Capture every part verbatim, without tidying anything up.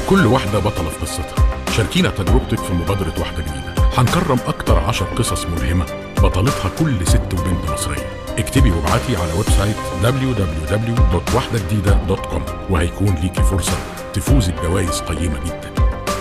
كل واحدة بطلة في قصتها. شاركينا تجربتك في مبادرة واحدة جديدة. هنكرم أكتر عشر قصص ملهمة بطلتها كل ست وبنت مصرية. اكتبي وابعتي على ويب سايت دبليو دبليو دبليو دوت واحدة جديدة دوت كوم وهيكون ليكي فرصة تفوزي بجوائز قيمة جدا.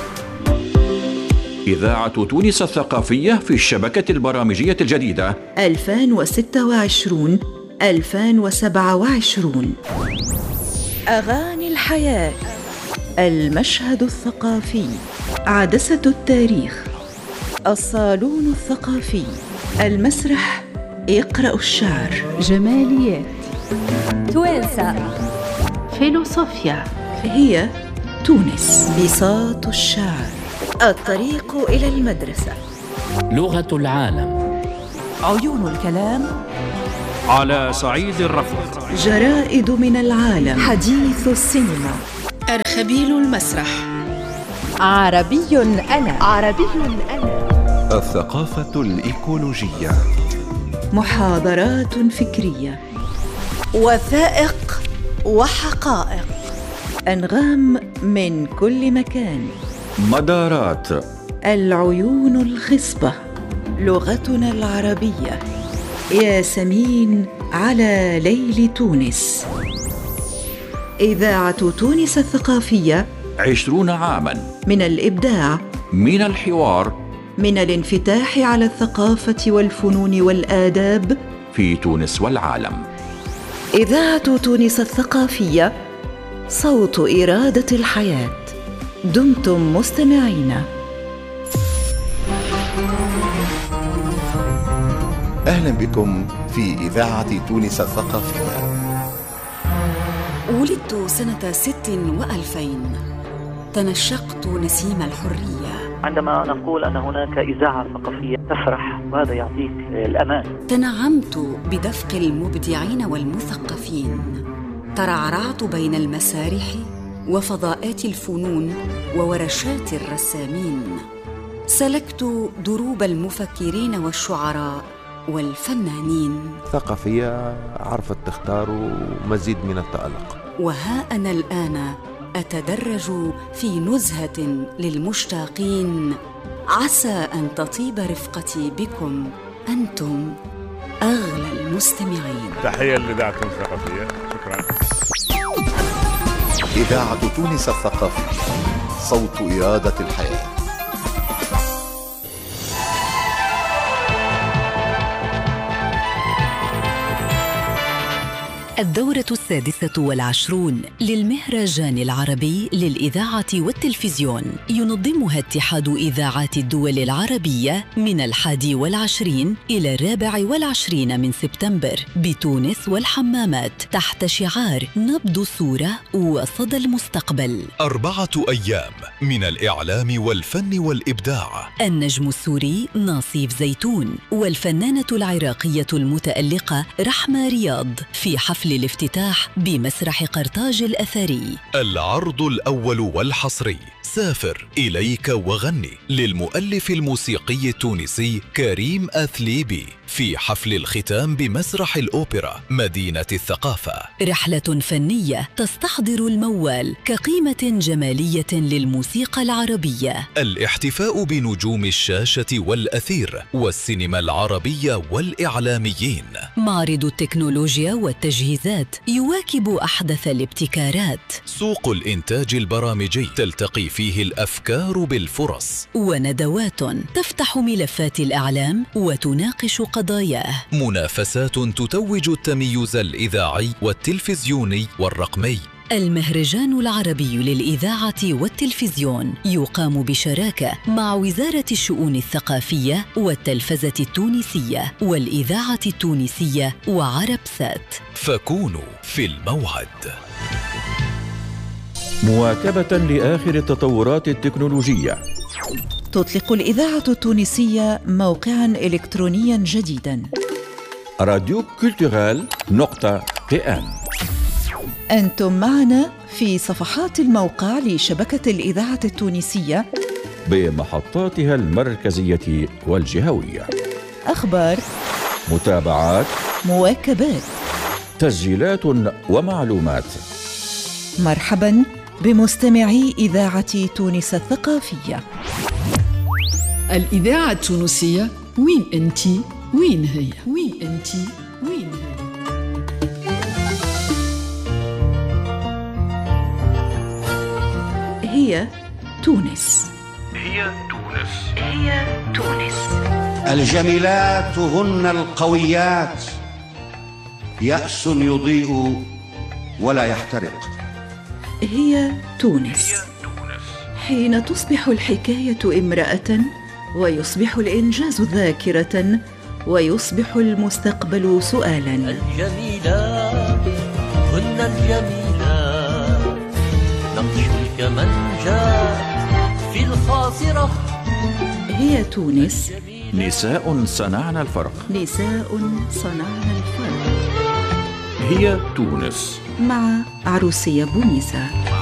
إذاعة تونس الثقافية في الشبكة البرامجية الجديدة ألفين وستة وعشرين ألفين وسبعة وعشرين. أغاني الحياة، المشهد الثقافي، عدسة التاريخ، الصالون الثقافي، المسرح يقرأ الشعر، جماليات، توانسة، فيلوصوفيا، هي تونس، بساط الشعر، الطريق إلى المدرسة، لغة العالم، عيون الكلام، على صعيد الرفض، جرائد من العالم، حديث السينما، أرخبيل المسرح، عربي أنا، عربي أنا، الثقافة الإيكولوجية، محاضرات فكرية، وثائق وحقائق، أنغام من كل مكان، مدارات، العيون الخصبة، لغتنا العربية، ياسمين على ليل تونس. إذاعة تونس الثقافية، عشرون عاماً من الإبداع، من الحوار، من الانفتاح على الثقافة والفنون والآداب في تونس والعالم. إذاعة تونس الثقافية، صوت إرادة الحياة. دمتم مستمعين. أهلا بكم في إذاعة تونس الثقافية. ولدت سنة ست وألفين، تنشقت نسيم الحرية. عندما نقول أن هناك إذاعة ثقافية تفرح وهذا يعطيك الأمان. تنعمت بدفق المبدعين والمثقفين، ترعرعت بين المسارح وفضاءات الفنون وورشات الرسامين، سلكت دروب المفكرين والشعراء والفنانين. ثقافية عرفت تختار مزيد من التألق. وها أنا الآن أتدرج في نزهة للمشتاقين، عسى أن تطيب رفقتي بكم أنتم أغلى المستمعين. تحية لإذاعة تونس الثقافية. شكرا. إذاعة تونس الثقافية، صوت إرادة الحياة. الدورة السادسة والعشرون للمهرجان العربي للإذاعة والتلفزيون ينظمها اتحاد إذاعات الدول العربية من الحادي والعشرين إلى الرابع والعشرين من سبتمبر بتونس والحمامات تحت شعار نبض الصورة وصدى المستقبل. أربعة أيام من الإعلام والفن والإبداع. النجم السوري ناصيف زيتون والفنانة العراقية المتألقة رحمة رياض في حفل الافتتاح بمسرح قرطاج الأثري. العرض الأول والحصري سافر إليك وغني للمؤلف الموسيقي التونسي كريم أثليبي في حفل الختام بمسرح الأوبرا مدينة الثقافة. رحلة فنية تستحضر الموال كقيمة جمالية للموسيقى العربية. الاحتفاء بنجوم الشاشة والأثير والسينما العربية والإعلاميين. معرض التكنولوجيا والتجهيزات يواكب أحدث الابتكارات. سوق الإنتاج البرامجي تلتقي فيه الأفكار بالفرص. وندوات تفتح ملفات الإعلام وتناقش قضاياه. منافسات تتوج التميز الإذاعي والتلفزيوني والرقمي. المهرجان العربي للإذاعة والتلفزيون يقام بشراكة مع وزارة الشؤون الثقافية والتلفزة التونسية والإذاعة التونسية وعربسات. فكونوا في الموعد. مواكبة لآخر التطورات التكنولوجية، تطلق الإذاعة التونسية موقعاً إلكترونياً جديداً، راديو كولتورال نقطة بي إن. أنتم معنا في صفحات الموقع لشبكة الإذاعة التونسية بمحطاتها المركزية والجهوية. أخبار، متابعات، مواكبات، تسجيلات ومعلومات. مرحباً بمستمعي إذاعة تونس الثقافية. الإذاعة التونسية، وين أنتي؟ وين هي؟ وين أنتي؟ وين هي؟ هي تونس. هي تونس. هي تونس. الجميلات هن القويات، يأس يضيء ولا يحترق. هي تونس. حين تصبح الحكاية امرأة، ويصبح الإنجاز ذاكرة، ويصبح المستقبل سؤالا. الجميلات هن الجميلات، نقش الكمنجات في الخاصرة. هي تونس. نساء صنعنا الفرق. نساء صنعنا الفرق. هي تونس مع عروسية بونيسة.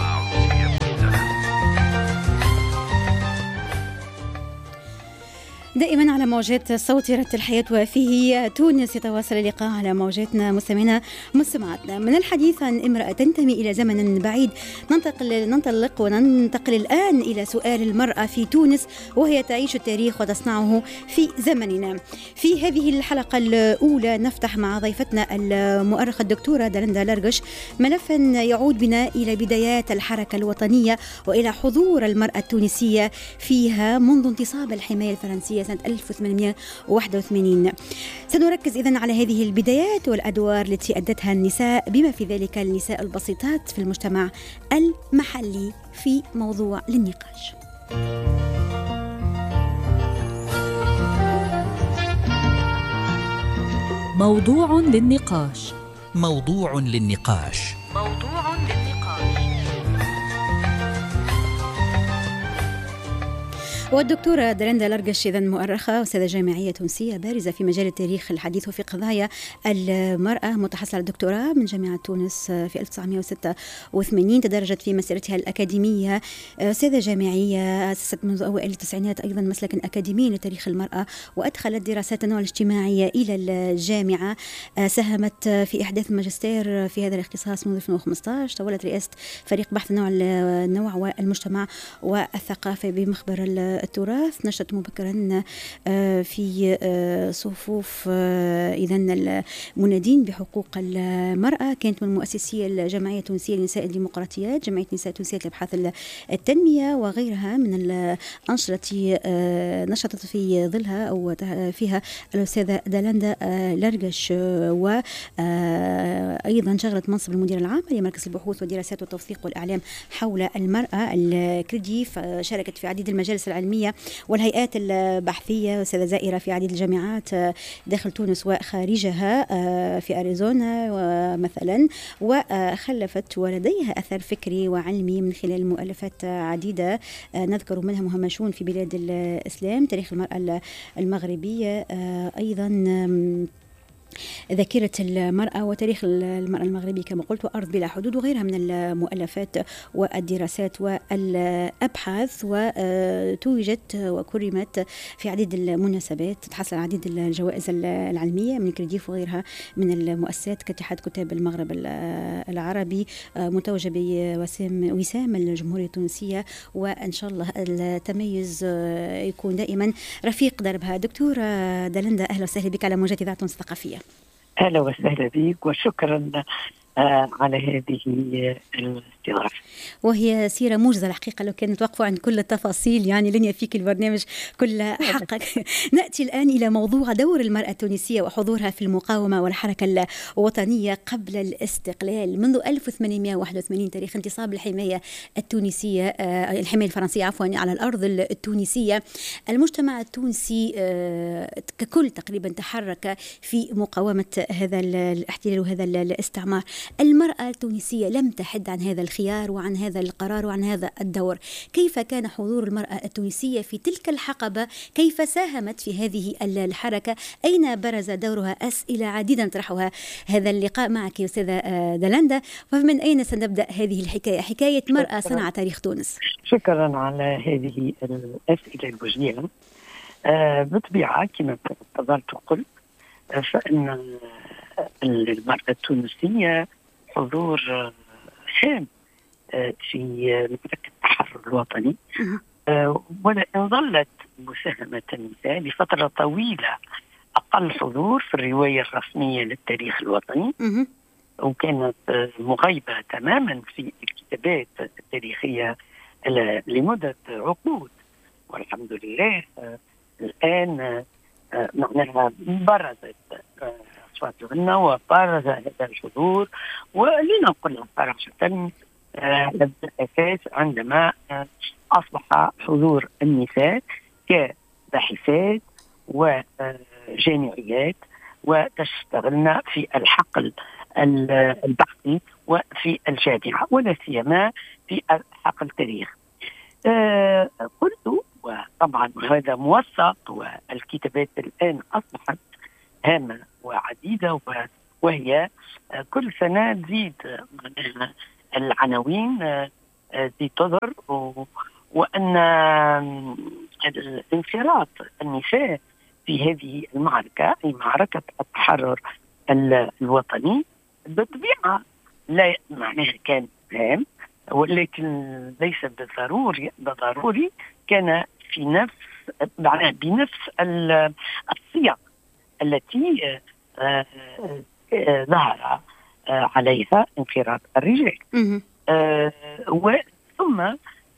دائما على موجات صوت رت الحياة وفيه تونس يتواصل اللقاء على موجاتنا مستمعينا مستمعاتنا. من الحديث عن امرأة تنتمي إلى زمن بعيد ننتقل ننطلق وننتقل الآن إلى سؤال المرأة في تونس، وهي تعيش التاريخ وتصنعه في زمننا. في هذه الحلقة الأولى نفتح مع ضيفتنا المؤرخة الدكتورة دالندا لرغش ملفا يعود بنا إلى بدايات الحركة الوطنية وإلى حضور المرأة التونسية فيها منذ انتصاب الحماية الفرنسية سنة ألف وثمانمائة وواحد وثمانين. سنركز إذن على هذه البدايات والأدوار التي أدتها النساء، بما في ذلك النساء البسيطات في المجتمع المحلي، في موضوع للنقاش. موضوع للنقاش. موضوع للنقاش. موضوع للنقاش. والدكتورة دالندا لرغش إذن مؤرخة أستاذة جامعية تونسية بارزة في مجال التاريخ الحديث وفي قضايا المرأة، متحصلة على الدكتوراه من جامعة تونس في ألف وتسعمائة وستة وثمانين. تدرجت في مسيرتها الأكاديمية أستاذة جامعية، أسست منذ أوائل التسعينات أيضا مسلكا أكاديميا لتاريخ المرأة، وأدخلت دراسات النوع الاجتماعية إلى الجامعة. ساهمت في إحداث الماجستير في هذا الاختصاص منذ ألفين وخمسة عشر. تولت رئاسة فريق بحث النوع النوع والمجتمع والثقافة بمخبر التراث. نشطت مبكرا في صفوف إذن المنادين بحقوق المرأة. كانت من مؤسسي الجمعية التونسية لنساء الديمقراطيات، جمعية نساء تونسية لأبحاث التنمية، وغيرها من الأنشطة التي نشطت في ظلها أو فيها الأستاذة دالندا لرغش. وأيضا شغلت منصب المدير العام لمركز البحوث والدراسات والتوثيق والإعلام حول المرأة الكرديف. شاركت في عديد المجالس العلمية والهيئات البحثية، أستاذة زائرة في عديد الجامعات داخل تونس وخارجها في أريزونا مثلا، وخلفت ولديها أثر فكري وعلمي من خلال مؤلفات عديدة نذكر منها مهمشون في بلاد الإسلام، تاريخ المرأة المغربية، أيضا ذاكرة المرأة وتاريخ المرأة المغربي كما قلت، وأرض بلا حدود، وغيرها من المؤلفات والدراسات والأبحاث. وتوجت وكرمت في عديد المناسبات، تحصل على عديد الجوائز العلمية من كرديف وغيرها من المؤسسات كاتحاد كتاب المغرب العربي، متوجة بوسام وسام الجمهورية التونسية، وإن شاء الله التميز يكون دائما رفيق دربها. دكتورة دالندا، أهلا وسهلا بك على موجات إذاعة تونس الثقافية. أهلا وسهلا بك وشكرا آه على هذه الاستضافة. وهي سيرة موجزة الحقيقة، لو كانت توقفوا عند كل التفاصيل يعني لن يفيك البرنامج كل حقك. نأتي الآن إلى موضوع دور المرأة التونسية وحضورها في المقاومة والحركة الوطنية قبل الاستقلال منذ ألف وثمانمائة وواحد وثمانين، تاريخ انتصاب الحماية التونسية آه الحماية الفرنسية عفوا على الأرض التونسية. المجتمع التونسي آه ككل تقريبا تحرك في مقاومة هذا الاحتلال وهذا الاستعمار. المرأة التونسية لم تحد عن هذا الخيار وعن هذا القرار وعن هذا الدور. كيف كان حضور المرأة التونسية في تلك الحقبة؟ كيف ساهمت في هذه الحركة؟ أين برز دورها؟ أسئلة عديدة نطرحها هذا اللقاء معك أستاذة دالندا. ومن أين سنبدأ هذه الحكاية، حكاية مرأة صنعت تاريخ تونس؟ شكرا على هذه الأسئلة الوجيهة. آه بطبيعة كما تفضلت وقلت، فإن المرأة التونسية حضور هام في معركة التحرر الوطني، ولكن ظلت مساهمة النساء لفترة طويلة أقل حضور في الرواية الرسمية للتاريخ الوطني، وكانت مغيبة تماما في الكتابات التاريخية لمدة عقود. والحمد لله الآن معناها برزت أصواتهن وبرز هذا الحضور، ولنقل صراحة هذا الأساس عندما أصبح حضور النساء كباحثات وجامعيات وتشتغلن في الحقل البحثي وفي الجامعة، ولا سيما في حقل التاريخ. أه قلت، وطبعا هذا موثق، والكتابات الآن أصبحت هامة وعديدة، وهي كل سنة تزيد العناوين تزيد تظهر، وأن انخراط النساء في هذه المعركة، أي معركة التحرر الوطني، بالطبيعة لا معناها كان هام، ولكن ليس بالضروري بالضروري كان في نفس معناها بنفس السياق التي ظهر عليها انخراط الرجال. وثم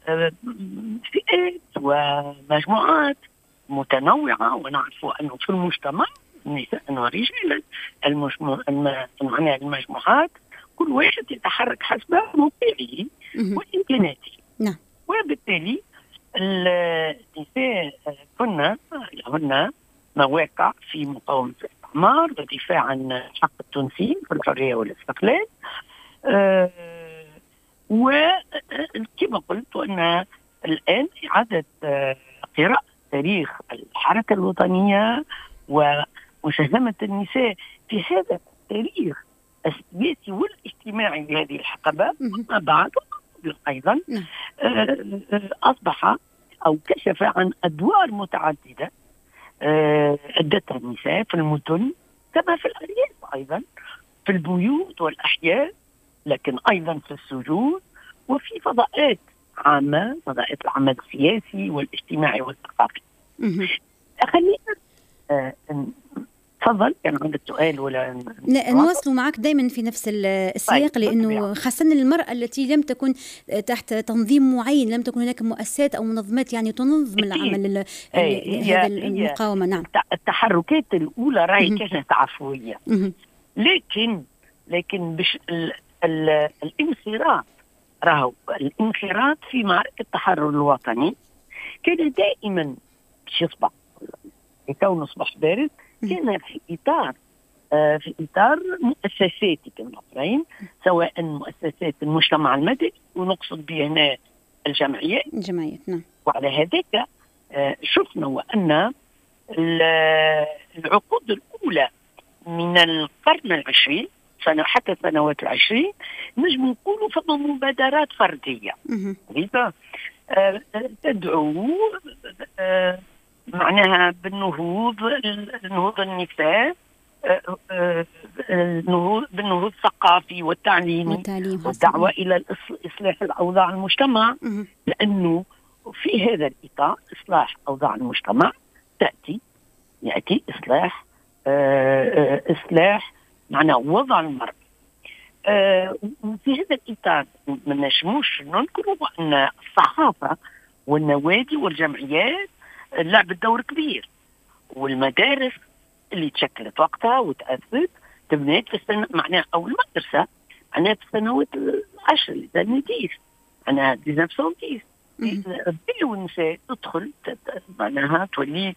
فئات ومجموعات متنوعة، ونعرف أنه في المجتمع نساء ورجال، معناها المجموعات كل واحد يتحرك حسب موقعه وإمكاناته. نعم. وبالتالي النساء كنا لهن مواقع في مقاومة الاستعمار ودفاع عن الحق التونسي في الحرية والاستقلال. أه وكما قلت أن الآن إعادة قراءة تاريخ الحركة الوطنية ومساهمة النساء في هذا التاريخ السياسي والاجتماعي لهذه الحقبة ما بعد أيضا أصبح أو كشف عن أدوار متعددة أدتها النساء في المدن كما في الأرياف، أيضا في البيوت والأحياء، لكن أيضا في السجون وفي فضاءات عامة، فضاءات العمل السياسي والاجتماعي والثقافي. خلينا آه تفضل، كان عندك سؤال ولا؟ لا، نواصلوا معك دائما في نفس السياق. طيب. لأنه خاصة المرأة التي لم تكن تحت تنظيم معين، لم تكن هناك مؤسسات أو منظمات يعني تنظم العمل هذا المقاومة. نعم. التحركات الأولى راهي كانت عفوية، لكن لكن بش ال ال الانخراط راهو الانخراط في معركة التحرر الوطني كان دائما باش يصبح يكون أصبح بارز، كان في إطار آه في إطار مؤسساتي كالمصريين، سواء مؤسسات المجتمع المدني، ونقصد به هنا الجمعيات. الجمعيات نعم. وعلى هذاك آه شفنا وأن العقود الأولى من القرن العشرين سنة حتى سنوات العشرين نجم نقولوا فما مبادرات فردية آه تدعو آه معناها بالنهوض النهوض النساء، النهوض بالنهوض الثقافي والتعليمي والدعوة إلى إصلاح الأوضاع المجتمع، لأنه في هذا الإطار إصلاح أوضاع المجتمع تأتي يأتي إصلاح إصلاح معناه وضع المرأة. وفي هذا الإطار ما نجموش ننكروا أن الصحافة والنوادي والجمعيات لعبت دور كبير، والمدارس اللي تشكلت وقتها وتأثرت تبنيت في السنة معناها أو المدرسة معناها في السنوات العشر للتلميذ معناها ألف وتسعمائة وتسعين بدأوا النساء تدخل معناها تولي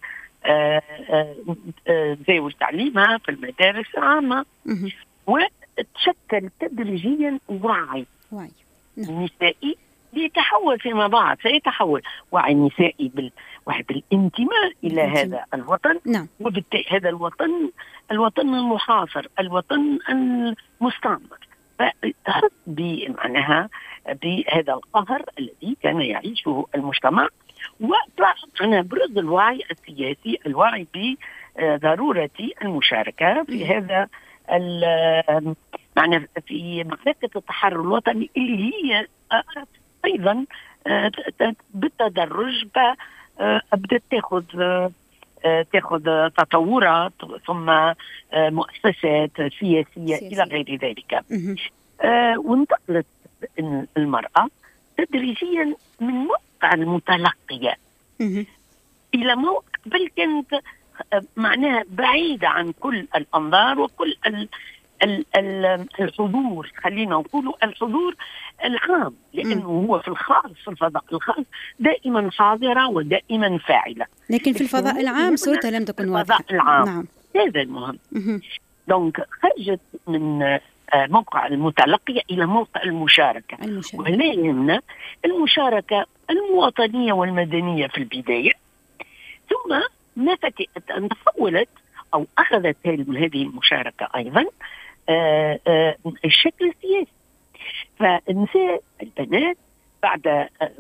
تزاول تعليمها في المدارس العامة، وتشكل تدريجيا وعي وعي نسائي يتحول فيما بعد، سيتحول وعي نسائي بال... بالانتماء إلى هذا الوطن. نعم. وبالتالي هذا الوطن الوطن المحاصر، الوطن المستعمر، فتحس بمعناها بهذا القهر الذي كان يعيشه المجتمع، وطلع أنا برز الوعي السياسي، الوعي بضرورة المشاركة في هذا معنى في معركة التحرر الوطني اللي هي أيضا بالتدرج بدأت تأخذ تأخذ تطورات ثم مؤسسات سياسية سياسي. إلى غير ذلك. وانتقلت المرأة تدريجيا من موقع المتلقية إلى موقع بل كانت معناها بعيدة عن كل الأنظار وكل ال ال ال الحضور، خلينا نقول الحضور العام، لأنه هو في الخاص في الفضاء الخاص دائما حاضرة ودائما فاعلة. لكن في الفضاء العام صورتها لم تكن واضحة. الفضاء العام نعم. هذا المهم. دونك خرجت من موقع المتلقية إلى موقع المشاركة, المشاركة. ولا يهمنا المشاركة المواطنية والمدنية في البداية، ثم ما فتئت أن تحولت أو أخذت هذه المشاركة أيضا آآ آآ الشكل السياسي. فالنساء البنات بعد